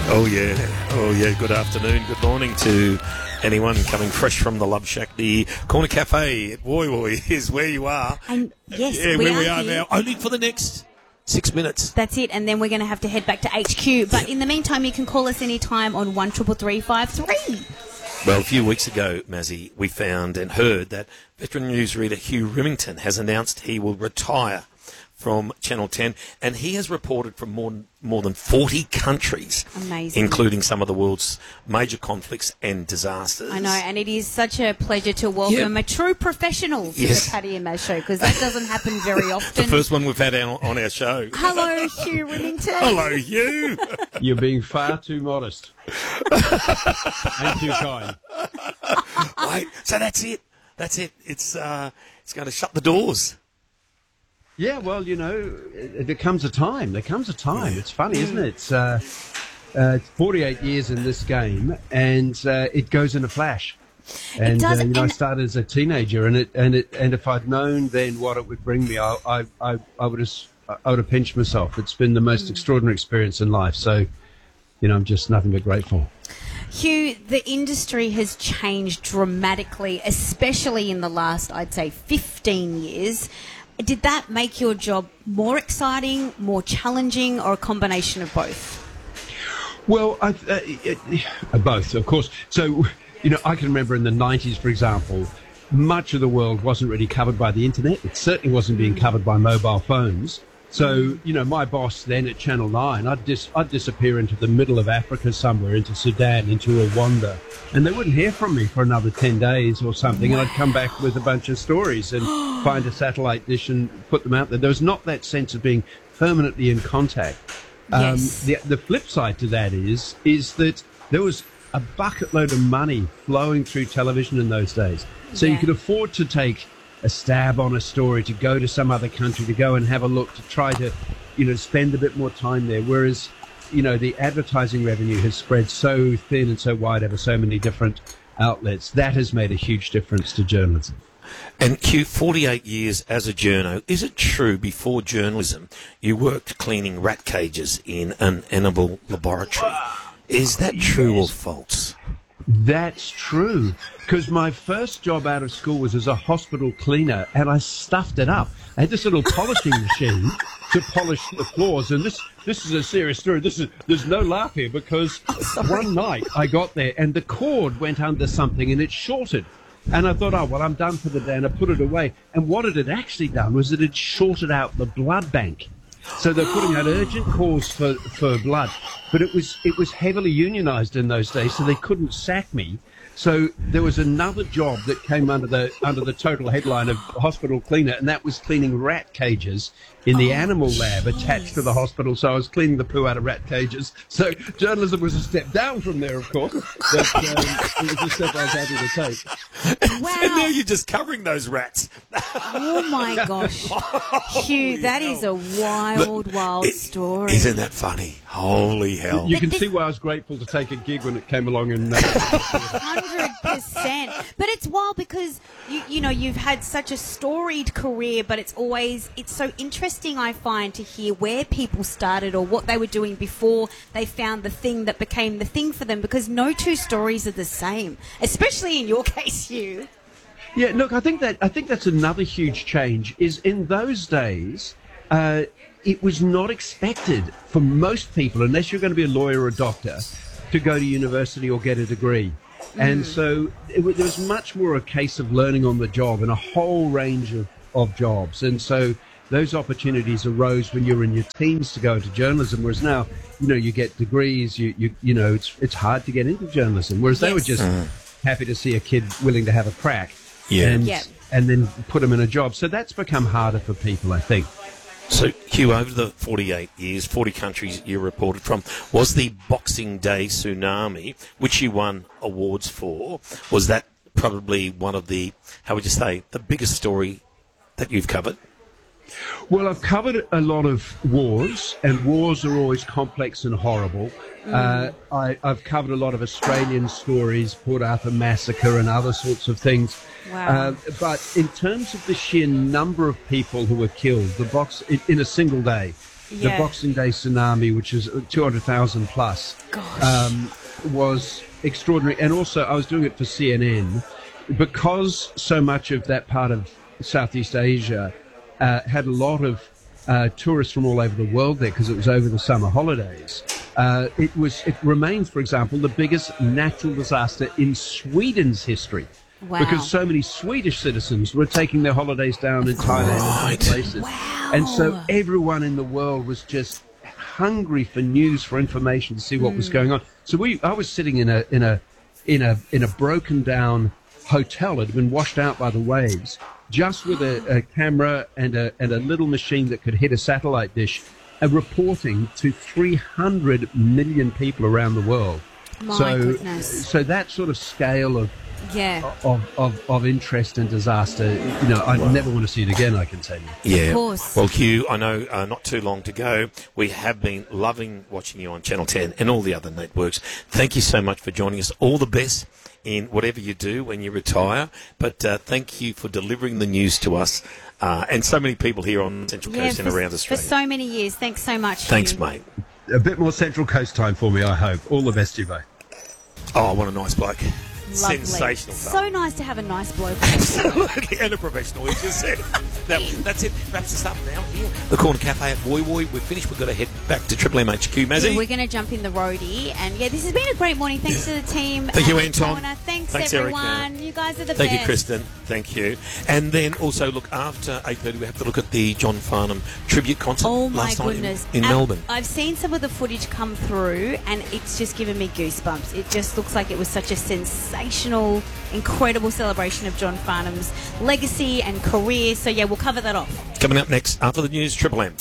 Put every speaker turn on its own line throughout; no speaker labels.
Oh yeah. Good afternoon, good morning to anyone coming fresh from the Love Shack. The Corner Cafe at Woy Woy is where you are.
And yes,
where we are
here
now, only for the next 6 minutes.
That's it, and then we're going to have to head back to HQ. But in the meantime, you can call us anytime on 133353.
Well, a few weeks ago, Mazzy, we found and heard that veteran newsreader Hugh Remington has announced he will retire from Channel 10, and he has reported from more than 40 countries.
Amazing.
Including some of the world's major conflicts and disasters.
I know, and it is such a pleasure to welcome a true professional to the Paddy and Maz show, because that doesn't happen very often.
The first one we've had on our show.
Hello, Hugh Remington.
Hello, Hugh.
You're being far too modest. And too kind.
Wait, so that's it. It's going to shut the doors.
Yeah, well, you know, there comes a time. It's funny, isn't it? It's 48 years in this game, and it goes in a flash. And
It does,
I started as a teenager, and if I'd known then what it would bring me, I would have pinched myself. It's been the most extraordinary experience in life. So, you know, I'm just nothing but grateful.
Hugh, the industry has changed dramatically, especially in the last, I'd say, 15 years. Did that make your job more exciting, more challenging, or a combination of both?
Well, both, of course. So, you know, I can remember in the 90s, for example, much of the world wasn't really covered by the internet. It certainly wasn't being covered by mobile phones. So, you know, my boss then at Channel 9, I'd disappear into the middle of Africa somewhere, into Sudan, into Rwanda, and they wouldn't hear from me for another 10 days or something, and I'd come back with a bunch of stories and find a satellite dish and put them out there. There was not that sense of being permanently in contact.
Yes.
The flip side to that is that there was a bucket load of money flowing through television in those days. So you could afford to take a stab on a story, to go to some other country, to go and have a look, to try to, you know, spend a bit more time there. Whereas, you know, the advertising revenue has spread so thin and so wide over so many different outlets. That has made a huge difference to journalism.
And Q, 48 years as a journo, is it true before journalism you worked cleaning rat cages in an animal laboratory? Is that true or false?
That's true, because my first job out of school was as a hospital cleaner, and I stuffed it up. I had this little polishing machine to polish the floors, and this is a serious story. There's no laugh here, because one night I got there and the cord went under something and it shorted. And I thought, oh, well, I'm done for the day, and I put it away. And what it had actually done was it had shorted out the blood bank. So they're putting out urgent calls for blood. But it was heavily unionized in those days, so they couldn't sack me. So there was another job that came under the total headline of hospital cleaner, and that was cleaning rat cages in the animal lab attached to the hospital. So I was cleaning the poo out of rat cages. So journalism was a step down from there, of course, but it was a step I was happy to take.
Wow.
And now you're just covering those rats.
Oh, my gosh. Hugh, that is a wild story.
Isn't that funny? Holy hell.
You can see why I was grateful to take a gig when it came along in
100%. But it's wild because, you know, you've had such a storied career, but it's so interesting, I find, to hear where people started or what they were doing before they found the thing that became the thing for them, because no two stories are the same, especially in your case, Hugh.
Yeah, look, I think that's another huge change, is in those days, it was not expected for most people, unless you're going to be a lawyer or a doctor, to go to university or get a degree. And so there was much more a case of learning on the job in a whole range of jobs. And so those opportunities arose when you were in your teens to go into journalism, whereas now, you know, you get degrees, you know, it's hard to get into journalism, whereas they were just happy to see a kid willing to have a crack and then put them in a job. So that's become harder for people, I think.
So, Hugh, over the 48 years, 40 countries you reported from, was the Boxing Day tsunami, which you won awards for, was that probably one of the, how would you say, the biggest story that you've covered?
Well, I've covered a lot of wars, and wars are always complex and horrible. I've covered a lot of Australian stories, Port Arthur Massacre and other sorts of things.
Wow.
But in terms of the sheer number of people who were killed, in a single day, the Boxing Day tsunami, which is 200,000 plus, was extraordinary. And also, I was doing it for CNN because so much of that part of Southeast Asia had a lot of tourists from all over the world there because it was over the summer holidays. It remains, for example, the biggest natural disaster in Sweden's history.
Wow.
Because so many Swedish citizens were taking their holidays down in Thailand and other places.
Wow.
And so everyone in the world was just hungry for news, for information, to see what was going on. So I was sitting in a broken down hotel. It had been washed out by the waves, just with a camera and a little machine that could hit a satellite dish, and reporting to 300 million people around the world.
My goodness.
So that sort of scale of interest and disaster, I never want to see it again, I can tell you.
Yeah.
Of course.
Well, Hugh, I know not too long to go. We have been loving watching you on Channel 10 and all the other networks. Thank you so much for joining us. All the best in whatever you do when you retire. But thank you for delivering the news to us and so many people here on Central Coast and around Australia.
For so many years. Thanks so much,
Thanks,
Hugh.
mate.
A bit more Central Coast time for me, I hope. All the best to you both.
Oh, what a nice bloke.
Lovely.
Sensational.
So nice to have a nice bloke.
Absolutely, and a professional, we just said. Now, that's it. Wraps us up now here. The Corner Cafe at Woy Woy. We're finished. We've got to head back to Triple M HQ. Mazzy?
We're going to jump in the roadie. And, this has been a great morning. Thanks to the team.
Thank you, Anton.
Thanks
Erica.
everyone. You guys are the best.
Thank you, Kristen. Thank you. And then also, look, after 8:30, we have to look at the John Farnham tribute concert
Oh, my
last night
goodness.
in Melbourne.
I've seen some of the footage come through, and it's just given me goosebumps. It just looks like it was such a sensational, incredible celebration of John Farnham's legacy and career. So, we'll cover that off.
Coming up next, after the news, Triple M.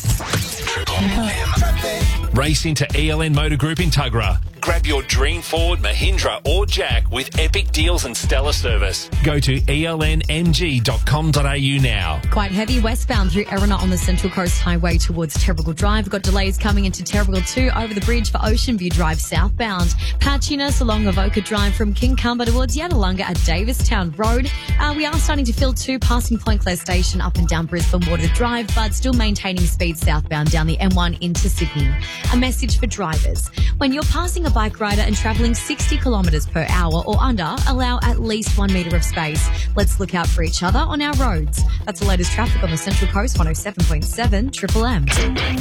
Race into ELN Motor Group in Tuggerah. Grab your dream Ford, Mahindra or Jack with epic deals and stellar service. Go to elnmg.com.au now.
Quite heavy westbound through Erina on the Central Coast Highway towards Terrigal Drive. We've got delays coming into Terrigal 2 over the bridge for Ocean View Drive southbound. Patchiness along Avoca Drive from Kincumber towards Yadalunga at Davistown Road. We are starting to fill 2 passing Point Clare Station up and down Brisbane Water Drive, but still maintaining speed southbound down the M1 into Sydney. A message for drivers. When you're passing a bike rider and travelling 60 kilometres per hour or under, allow at least 1 metre of space. Let's look out for each other on our roads. That's the latest traffic on the Central Coast, 107.7 Triple M.